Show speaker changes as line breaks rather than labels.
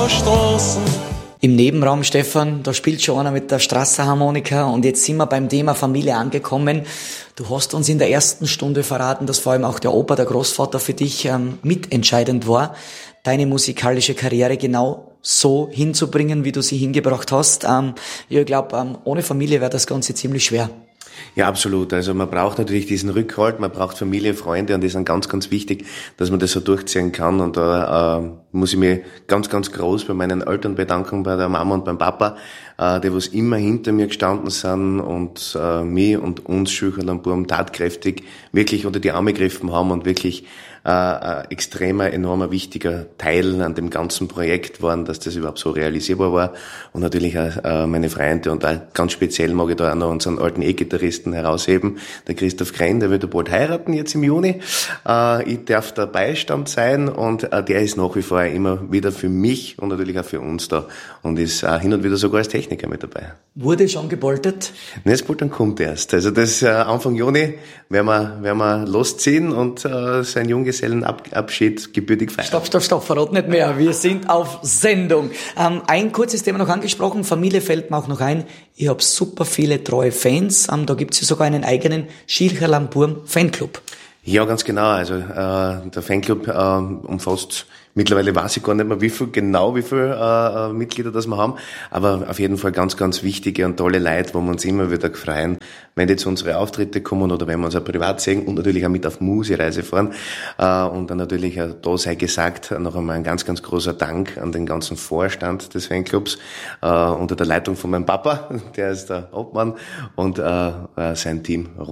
Straßen.
Im Nebenraum, Stefan, da spielt schon einer mit der Strasserharmonika und jetzt sind wir beim Thema Familie angekommen. Du hast uns in der ersten Stunde verraten, dass vor allem auch der Opa, der Großvater für dich mitentscheidend war, deine musikalische Karriere genau so hinzubringen, wie du sie hingebracht hast. Ich glaube, ohne Familie wäre das Ganze ziemlich schwer.
Ja, absolut. Also man braucht natürlich diesen Rückhalt, man braucht Familie, Freunde und die sind ganz, ganz wichtig, dass man das so durchziehen kann. Und da muss ich mich ganz, ganz groß bei meinen Eltern bedanken, bei der Mama und beim Papa, die was immer hinter mir gestanden sind und mich und uns Schücherl und Buben tatkräftig wirklich unter die Arme gegriffen haben und wirklich extremer, enormer, wichtiger Teil an dem ganzen Projekt waren, dass das überhaupt so realisierbar war. Und natürlich auch meine Freunde und auch ganz speziell mag ich da auch noch unseren alten E-Gitarristen herausheben, der Christoph Krenn, der wird bald heiraten jetzt im Juni. Ich darf der Beistand sein und der ist nach wie vor immer wieder für mich und natürlich auch für uns da und ist hin und wieder sogar als Techniker mit dabei.
Wurde schon geboltert?
Ne, das Boltern kommt erst. Also das Anfang Juni werden wir losziehen und sein Junggesellenabschied gebürtig feiern.
Stopp, verrat nicht mehr. Wir sind auf Sendung. Ein kurzes Thema noch angesprochen, Familie fällt mir auch noch ein. Ich habe super viele treue Fans. Da gibt es ja sogar einen eigenen Schircherl am Burm Fanclub.
Ja, ganz genau. Also der Fanclub umfasst mittlerweile weiß ich gar nicht mehr, wie viel Mitglieder das wir haben, aber auf jeden Fall ganz, ganz wichtige und tolle Leute, wo wir uns immer wieder freuen, wenn die zu unseren Auftritte kommen oder wenn wir uns auch privat sehen und natürlich auch mit auf Musikreise fahren. Und dann natürlich auch da sei gesagt, noch einmal ein ganz, ganz großer Dank an den ganzen Vorstand des Fanclubs unter der Leitung von meinem Papa, der ist der Obmann und sein Team